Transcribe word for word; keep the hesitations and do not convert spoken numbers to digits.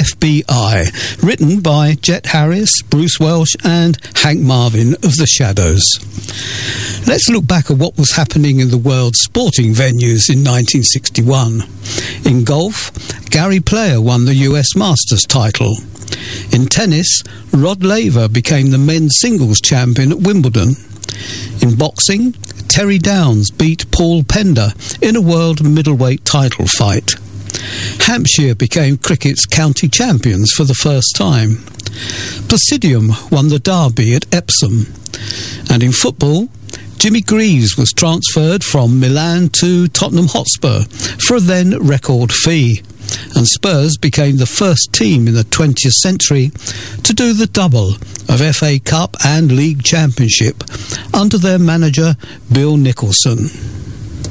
F B I, written by Jet Harris, Bruce Welch and Hank Marvin of The Shadows. Let's look back at what was happening in the world's sporting venues in nineteen sixty-one. In golf, Gary Player won the U S Masters title. In tennis, Rod Laver became the men's singles champion at Wimbledon. In boxing, Terry Downs beat Paul Pender in a world middleweight title fight. Hampshire became cricket's county champions for the first time. Presidium won the Derby at Epsom. And in football, Jimmy Greaves was transferred from Milan to Tottenham Hotspur for a then record fee, and Spurs became the first team in the twentieth century to do the double of F A Cup and League Championship under their manager Bill Nicholson.